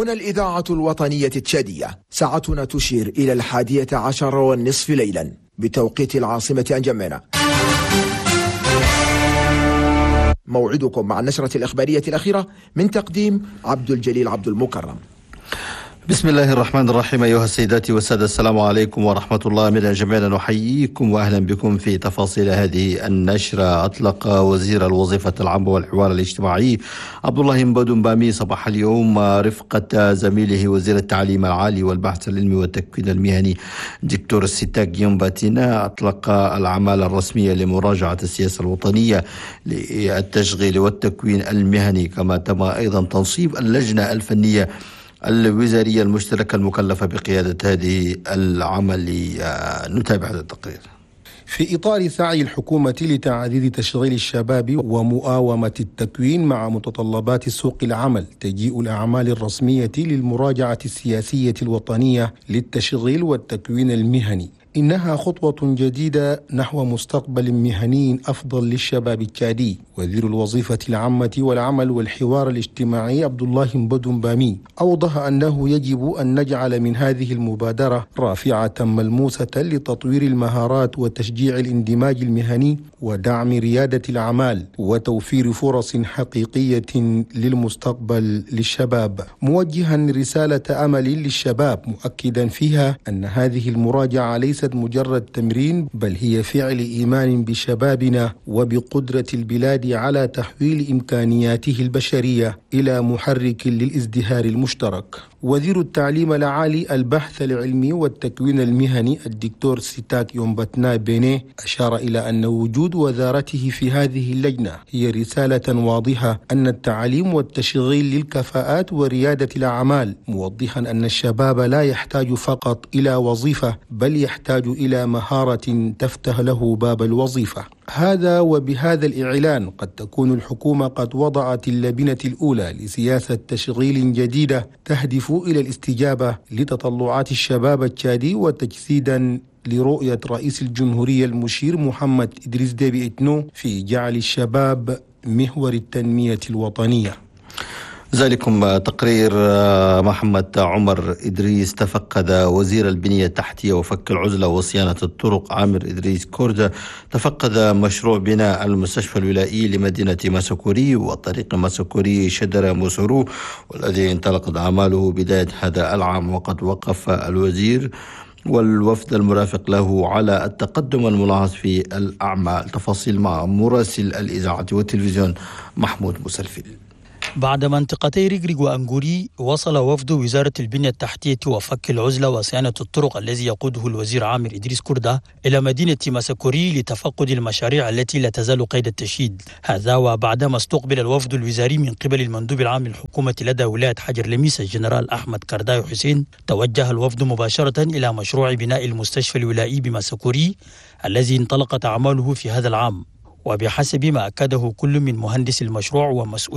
هنا الإذاعة الوطنية التشادية، ساعتنا تشير إلى 11:30 ليلا بتوقيت العاصمة أنجمينا. موعدكم مع النشرة الإخبارية الأخيرة من تقديم عبد الجليل عبد المكرم. بسم الله الرحمن الرحيم. أيها السيدات والسادة، السلام عليكم ورحمة الله. من جميعنا نحييكم وأهلا بكم في تفاصيل هذه النشرة. أطلق وزير الوظيفة العامة والحوار الاجتماعي عبد الله مبودون بامي صباح اليوم رفقة زميله وزير التعليم العالي والبحث العلمي والتكوين المهني دكتور ستاك يومباتينا أطلق الأعمال الرسمية لمراجعة السياسة الوطنية للتشغيل والتكوين المهني، كما تم أيضا تنصيب اللجنة الفنية الوزارية المشتركة المكلفة بقيادة هذه العملية. نتابع هذا التقرير. في إطار سعي الحكومة لتعزيز تشغيل الشباب ومؤاومة التكوين مع متطلبات سوق العمل، تجيء الأعمال الرسمية للمراجعة السياسية الوطنية للتشغيل والتكوين المهني. إنها خطوة جديدة نحو مستقبل مهني أفضل للشباب التشادي. وزير الوظيفة العامة والعمل والحوار الاجتماعي عبد الله مبودون بامي أوضح أنه يجب أن نجعل من هذه المبادرة رافعة ملموسة لتطوير المهارات وتشجيع الاندماج المهني ودعم ريادة الأعمال وتوفير فرص حقيقية للمستقبل للشباب، موجها رسالة أمل للشباب مؤكدا فيها أن هذه المراجعة ليست مجرد تمرين، بل هي فعل إيمان بشبابنا وبقدرة البلاد على تحويل إمكانياته البشرية إلى محرك للازدهار المشترك. وزير التعليم العالي البحث العلمي والتكوين المهني الدكتور ستاك يومباتنا بينيه أشار إلى أن وجود وزارته في هذه اللجنة هي رسالة واضحة أن التعليم والتشغيل للكفاءات وريادة الأعمال، موضحا أن الشباب لا يحتاج فقط إلى وظيفة بل يحتاج إلى مهارة تفتح له باب الوظيفة. هذا وبهذا الإعلان قد تكون الحكومة قد وضعت اللبنة الأولى لسياسة تشغيل جديدة تهدف إلى الاستجابة لتطلعات الشباب التشادي وتجسيدا لرؤية رئيس الجمهورية المشير محمد إدريس ديبي إتنو في جعل الشباب محور التنمية الوطنية. ذلكم تقرير محمد عمر إدريس. تفقد وزير البنية التحتية وفك العزلة وصيانة الطرق عامر إدريس كوردا تفقد مشروع بناء المستشفى الولائي لمدينة ماسوكوري وطريق ماسوكوري شدر موسورو، والذي انطلقت أعماله بداية هذا العام. وقد وقف الوزير والوفد المرافق له على التقدم الملاحظ في الأعمال. تفاصيل مع مراسل الإذاعة والتلفزيون محمود مسلفي. بعد منطقتي ريغريغ وأنغوري وصل وفد وزارة البنية التحتية وفك العزلة وصيانة الطرق الذي يقوده الوزير عامر إدريس كوردا إلى مدينة ماسوكوري لتفقد المشاريع التي لا تزال قيد التشييد. هذا وبعدما استقبل الوفد الوزاري من قبل المندوب العام للحكومة لدى ولاية حجر لميس الجنرال أحمد كردايو حسين. توجه الوفد مباشرة إلى مشروع بناء المستشفى الولائي بماسوكوري الذي انطلقت أعماله في هذا العام، وبحسب ما أكده كل من مهندس المشروع ومسؤول